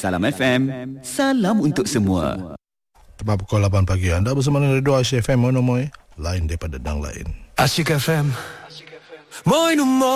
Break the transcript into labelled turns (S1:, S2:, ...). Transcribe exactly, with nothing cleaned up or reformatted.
S1: Salam F M, salam untuk semua.
S2: Tepat pukul lapan pagi, anda bersama dengan Radio Asyik F M, Mono Moy, lain daripada dang lain.
S3: Asyik F M, Moy no Moy.